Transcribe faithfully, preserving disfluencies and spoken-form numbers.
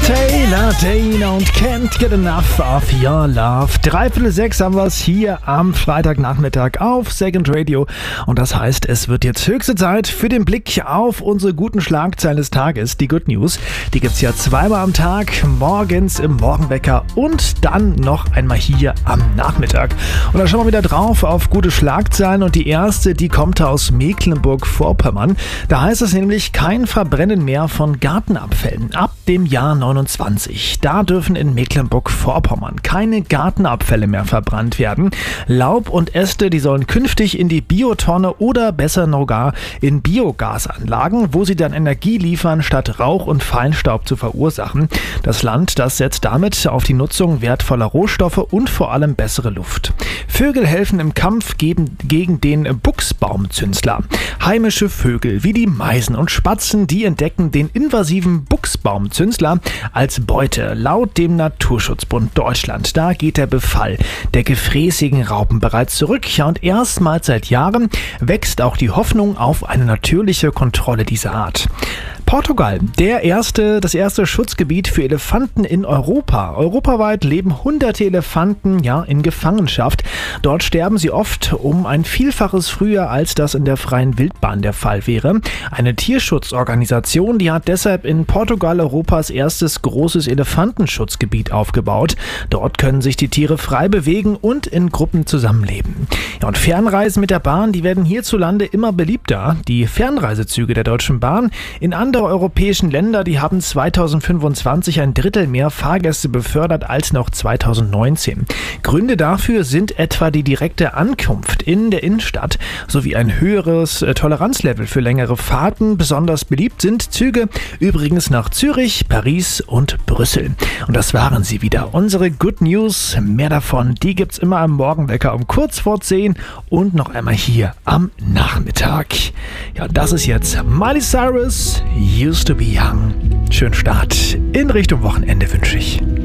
Taylor Dayne und Can't Get Enough of Your Love. Dreiviertel sechs haben wir es hier am Freitagnachmittag auf Second Radio. Und das heißt, es wird jetzt höchste Zeit für den Blick auf unsere guten Schlagzeilen des Tages, die Good News. Die gibt's ja zweimal am Tag, morgens im Morgenwecker und dann noch einmal hier am Nachmittag. Und da schauen wir wieder drauf auf gute Schlagzeilen. Und die erste, die kommt aus Mecklenburg-Vorpommern. Da heißt es nämlich kein Verbrennen mehr von Gartenabfällen ab dem Jahr neunundzwanzig. Da dürfen in Mecklenburg-Vorpommern keine Gartenabfälle mehr verbrannt werden. Laub und Äste, die sollen künftig in die Biotonne oder besser noch gar in Biogasanlagen, wo sie dann Energie liefern, statt Rauch und Feinstaub zu verursachen. Das Land, das setzt damit auf die Nutzung wertvoller Rohstoffe und vor allem bessere Luft. Vögel helfen im Kampf gegen, gegen den Buchsbaumzünsler. Heimische Vögel wie die Meisen und Spatzen, die entdecken den invasiven Buchsbaumzünsler als Beute. Laut dem Naturschutzbund Deutschland, da geht der Befall der gefräßigen Raupen bereits zurück. Ja, und erstmals seit Jahren wächst auch die Hoffnung auf eine natürliche Kontrolle dieser Art. Portugal, der erste, das erste Schutzgebiet für Elefanten in Europa. Europaweit leben hunderte Elefanten ja, in Gefangenschaft. Dort sterben sie oft um ein Vielfaches früher, als das in der freien Wildbahn der Fall wäre. Eine Tierschutzorganisation, die hat deshalb in Portugal Europas erstes großes Elefantenschutzgebiet aufgebaut. Dort können sich die Tiere frei bewegen und in Gruppen zusammenleben. Ja, und Fernreisen mit der Bahn, die werden hierzulande immer beliebter. Die Fernreisezüge der Deutschen Bahn in anderen europäischen Länder, die haben zweitausendfünfundzwanzig ein Drittel mehr Fahrgäste befördert als noch zweitausendneunzehn. Gründe dafür sind etwa die direkte Ankunft in der Innenstadt sowie ein höheres Toleranzlevel für längere Fahrten. Besonders beliebt sind Züge übrigens nach Zürich, Paris und Brüssel. Und das waren sie wieder. Unsere Good News, mehr davon, die gibt's immer am Morgenwecker um kurz vor zehn und noch einmal hier am Nachmittag. Ja, das ist jetzt Miley Cyrus, Used to be Young. Schönen Start in Richtung Wochenende wünsche ich.